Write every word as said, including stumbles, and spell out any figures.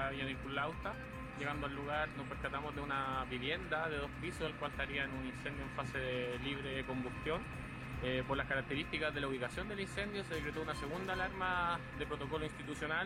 Villa Niculausta. Llegando al lugar nos percatamos de una vivienda de dos pisos, el cual estaría en un incendio en fase de libre combustión. Eh, por las características de la ubicación del incendio se decretó una segunda alarma de protocolo institucional